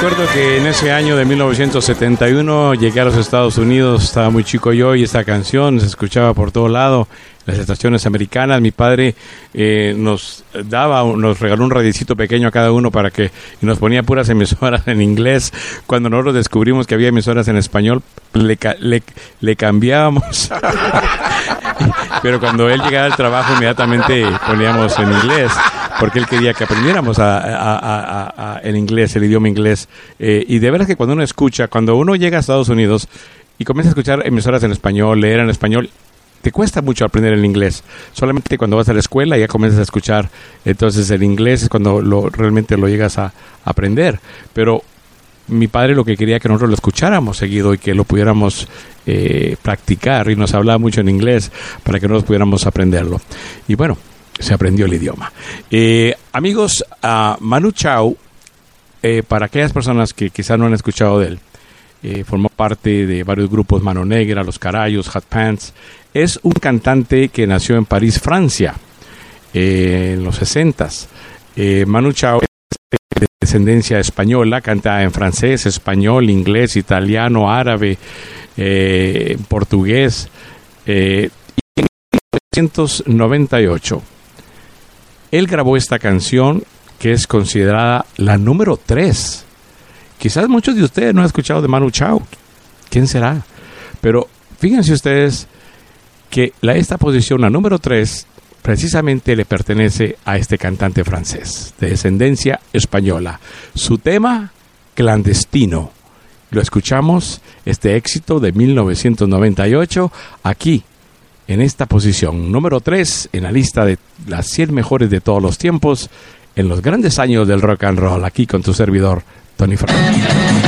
recuerdo que en ese año de 1971 llegué a los Estados Unidos, estaba muy chico yo y esta canción se escuchaba por todo lado, las estaciones americanas. Mi padre nos regaló un radiecito pequeño a cada uno y nos ponía puras emisoras en inglés. Cuando nosotros descubrimos que había emisoras en español, le cambiábamos. Pero cuando él llegaba al trabajo inmediatamente poníamos en inglés, porque él quería que aprendiéramos el inglés, el idioma inglés. Y de veras que cuando uno llega a Estados Unidos y comienza a escuchar emisoras en español, leer en español, te cuesta mucho aprender el inglés. Solamente cuando vas a la escuela ya comienzas a escuchar. Entonces el inglés es cuando realmente lo llegas a aprender. Pero mi padre lo que quería que nosotros lo escucháramos seguido y que lo pudiéramos practicar, y nos hablaba mucho en inglés para que nosotros pudiéramos aprenderlo. Y bueno, se aprendió el idioma. Amigos, Manu Chao, para aquellas personas que quizás no han escuchado de él, formó parte de varios grupos, Mano Negra, Los Carayos, Hot Pants. Es un cantante que nació en París, Francia, en los 60s. Manu Chao es de descendencia española, canta en francés, español, inglés, italiano, árabe, portugués. Y en 1998 él grabó esta canción que es considerada la número 3. Quizás muchos de ustedes no han escuchado de Manu Chao. ¿Quién será? Pero fíjense ustedes que esta posición, la número 3, precisamente le pertenece a este cantante francés, de descendencia española. Su tema, Clandestino. Lo escuchamos, este éxito de 1998, aquí, en esta posición, número 3, en la lista de las 100 mejores de todos los tiempos, en los grandes años del rock and roll, aquí con tu servidor, Tony Frank.